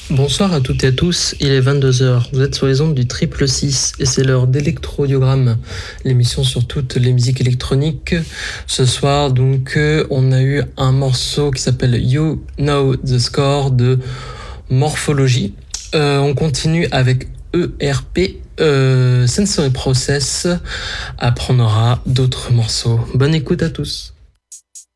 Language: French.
Bonsoir à toutes et à tous, il est 22h, vous êtes sur les ondes du 666 et c'est l'heure d'électrodiogramme, l'émission sur toutes les musiques électroniques. Ce soir donc on a eu un morceau qui s'appelle You Know the Score de Morphology. On continue avec ERP, Sensory Process, après on aura d'autres morceaux. Bonne écoute à tous.